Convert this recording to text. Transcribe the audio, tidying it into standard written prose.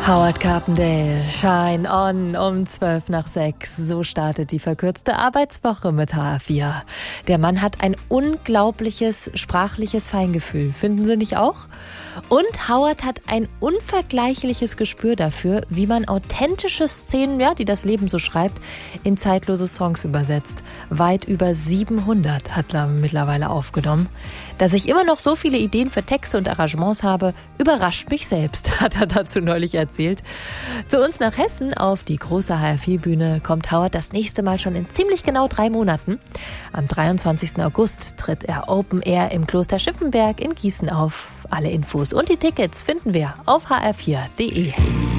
Howard Carpendale, Shine On um 6:12. So startet die verkürzte Arbeitswoche mit HR4. Der Mann hat ein unglaubliches sprachliches Feingefühl. Finden Sie nicht auch? Und Howard hat ein unvergleichliches Gespür dafür, wie man authentische Szenen, die das Leben so schreibt, in zeitlose Songs übersetzt. Weit über 700 hat er mittlerweile aufgenommen. Dass ich immer noch so viele Ideen für Texte und Arrangements habe, überrascht mich selbst, hat er dazu neulich erzählt. Zu uns nach Hessen auf die große HR4-Bühne kommt Howard das nächste Mal schon in ziemlich genau 3 Monaten. Am 23. August tritt er Open Air im Kloster Schiffenberg in Gießen auf. Alle Infos und die Tickets finden wir auf hr4.de.